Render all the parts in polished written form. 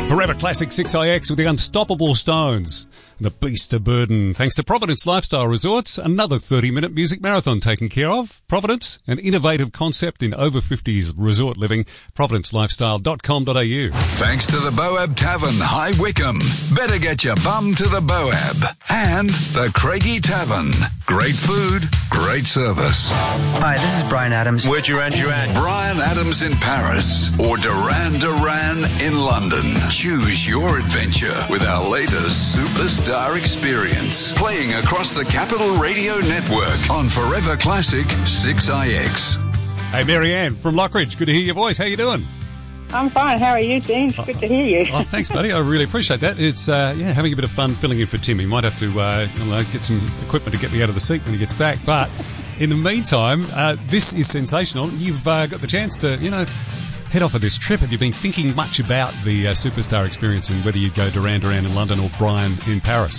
Forever Classic 6IX with the Unstoppable Stones. The Beast of Burden. Thanks to Providence Lifestyle Resorts, another 30-minute music marathon taken care of. Providence, an innovative concept in over 50s resort living. providencelifestyle.com.au. Thanks to the Boab Tavern, High Wycombe. Better get your bum to the Boab. And the Craigie Tavern. Great food, great service. Hi, this is Brian Adams. We're Duran Duran. Brian Adams in Paris or Duran Duran in London. Choose your adventure with our latest Superstar Experience. Playing across the Capital Radio Network on Forever Classic 6IX. Hey, Marianne from Lockridge. Good to hear your voice. How you doing? I'm fine. How are you, Dean? It's good to hear you. Oh, thanks, buddy. I really appreciate that. It's having a bit of fun filling in for Tim. He might have to get some equipment to get me out of the seat when he gets back. But in the meantime, this is sensational. You've got the chance to, head off of this trip. Have you been thinking much about the Superstar Experience and whether you'd go Duran Duran in London or Brian in Paris?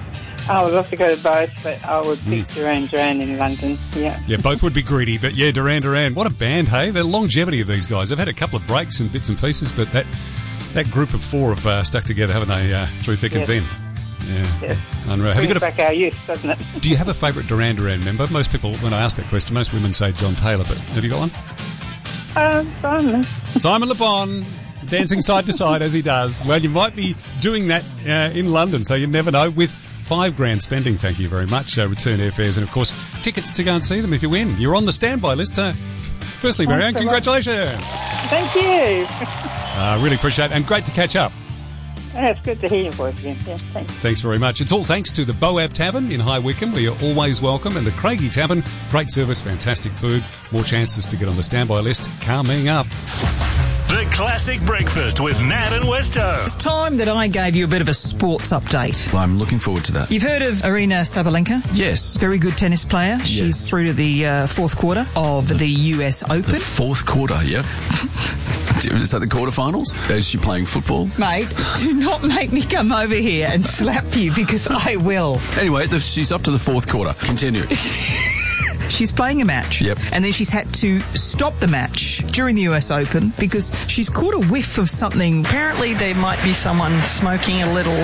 I would love to go to both, but I would pick Duran Duran in London, yeah. Yeah, both would be greedy, but yeah, Duran Duran. What a band, hey? The longevity of these guys. They've had a couple of breaks and bits and pieces, but that group of four have stuck together, haven't they, through thick and thin? Yeah. Yes. Unreal. Brings back our youth, doesn't it? Do you have a favourite Duran Duran member? Most people, when I ask that question, most women say John Taylor, but have you got one? Simon Le Bon, dancing side to side as he does. Well, you might be doing that in London, so you never know. With $5,000 spending, thank you very much. Return airfares and, of course, tickets to go and see them if you win. You're on the standby list. Firstly, Marianne, congratulations. Thank you. Really appreciate it, and great to catch up. Yeah, it's good to hear your voice again. Yeah, thanks. Thanks very much. It's all thanks to the Boab Tavern in High Wycombe, where you're always welcome, and the Craigie Tavern. Great service, fantastic food, more chances to get on the standby list coming up. The Classic Breakfast with Nat and Westo. It's time that I gave you a bit of a sports update. I'm looking forward to that. You've heard of Aryna Sabalenka? Yes. Very good tennis player. Yes. She's through to the fourth quarter of the US Open. The fourth quarter, yep. Is that the quarterfinals? Is she playing football? Mate, do not make me come over here and slap you, because I will. Anyway, she's up to the fourth quarter. Continue. She's playing a match, yep. And then she's had to stop the match during the US Open because she's caught a whiff of something. Apparently there might be someone smoking a little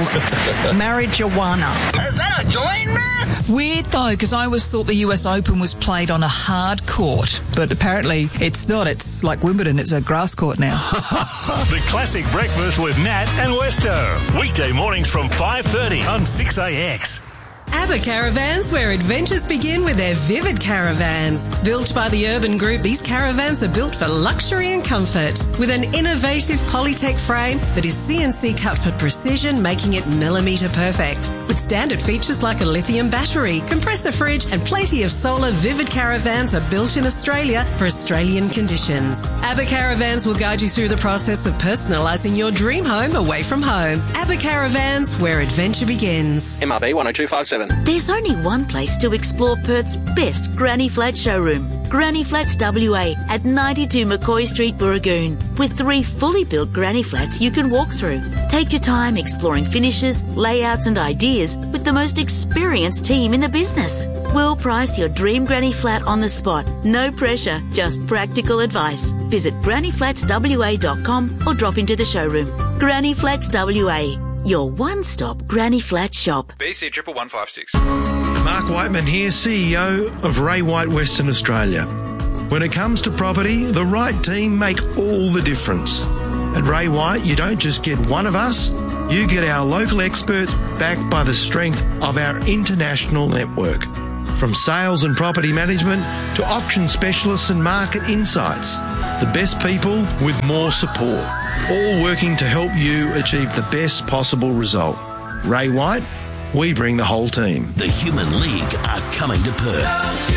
marijuana. Is that a joint, man? Weird though, because I always thought the US Open was played on a hard court, but apparently it's not. It's like Wimbledon, it's a grass court now. The Classic Breakfast with Nat and Westo. Weekday mornings from 5:30 on 6AX. ABBA Caravans, where adventures begin with their Vivid Caravans. Built by the Urban Group, these caravans are built for luxury and comfort. With an innovative Polytech frame that is CNC cut for precision, making it millimetre perfect. With standard features like a lithium battery, compressor fridge and plenty of solar, Vivid Caravans are built in Australia for Australian conditions. ABBA Caravans will guide you through the process of personalising your dream home away from home. ABBA Caravans, where adventure begins. MRB 10257. There's only one place to explore Perth's best Granny Flats showroom. Granny Flats WA at 92 McCoy Street, Burragoon. With 3 fully built Granny Flats you can walk through. Take your time exploring finishes, layouts and ideas with the most experienced team in the business. We'll price your dream Granny Flat on the spot. No pressure, just practical advice. Visit grannyflatswa.com or drop into the showroom. Granny Flats WA. Your one-stop Granny Flat shop. BC 11156. Mark Whiteman here, CEO of Ray White Western Australia. When it comes to property, the right team make all the difference. At Ray White, you don't just get one of us, you get our local experts backed by the strength of our international network. From sales and property management to auction specialists and market insights. The best people with more support. All working to help you achieve the best possible result. Ray White, we bring the whole team. The Human League are coming to Perth.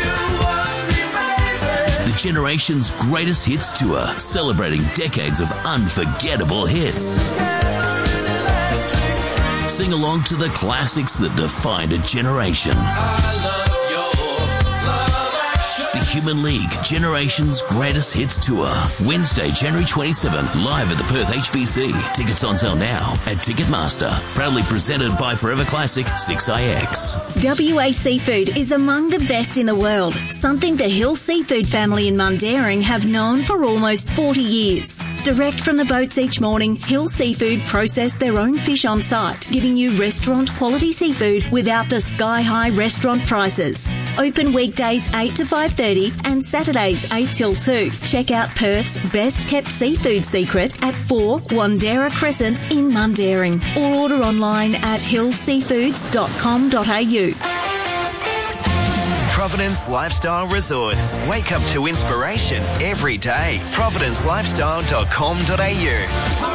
The Generation's Greatest Hits Tour, celebrating decades of unforgettable hits. Sing along to the classics that defined a generation. Human League Generation's Greatest Hits Tour. Wednesday, January 27, live at the Perth HBC. Tickets on sale now at Ticketmaster. Proudly presented by Forever Classic 6IX. WA Seafood is among the best in the world, something the Hill Seafood family in Mundaring have known for almost 40 years. Direct from the boats each morning, Hill Seafood process their own fish on site, giving you restaurant quality seafood without the sky-high restaurant prices. Open weekdays 8 to 5:30 and Saturdays 8 till 2. Check out Perth's best-kept seafood secret at 4 Wandera Crescent in Mundaring, or order online at hillseafoods.com.au. Providence Lifestyle Resorts. Wake up to inspiration every day. providencelifestyle.com.au.